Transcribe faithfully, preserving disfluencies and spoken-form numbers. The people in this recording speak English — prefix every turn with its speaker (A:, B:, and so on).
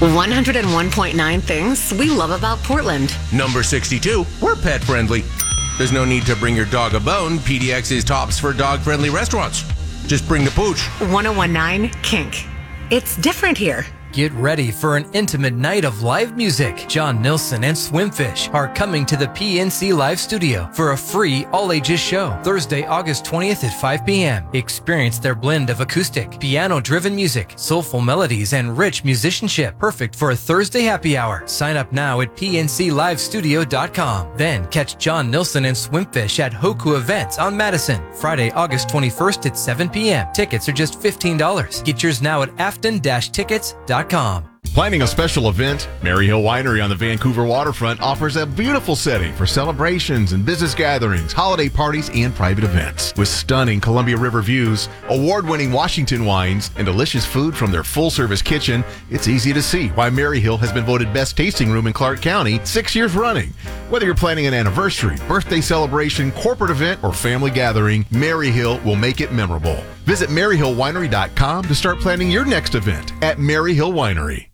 A: one oh one point nine things we love about Portland.
B: Number sixty-two, we're pet friendly. There's no need to bring your dog a bone. P D X is tops for dog-friendly restaurants. Just bring the pooch.
A: one oh one point nine Kink. It's different here.
C: Get ready for an intimate night of live music. John Nilsson and Swimfish are coming to the P N C Live Studio for a free all-ages show Thursday, August twentieth at five p.m. Experience their blend of acoustic, piano-driven music, soulful melodies, and rich musicianship. Perfect for a Thursday happy hour. Sign up now at p n c live studio dot com. Then catch John Nilsson and Swimfish at Hoku Events on Madison, Friday, August twenty-first at seven p.m. Tickets are just fifteen dollars. Get yours now at afton dash tickets dot com.
D: Planning a special event? Maryhill Winery on the Vancouver waterfront offers a beautiful setting for celebrations and business gatherings, holiday parties, and private events. With stunning Columbia River views, award-winning Washington wines, and delicious food from their full-service kitchen, it's easy to see why Maryhill has been voted best tasting room in Clark County six years running. Whether you're planning an anniversary, birthday celebration, corporate event, or family gathering, Maryhill will make it memorable. Visit maryhill winery dot com to start planning your next event at Maryhill Winery.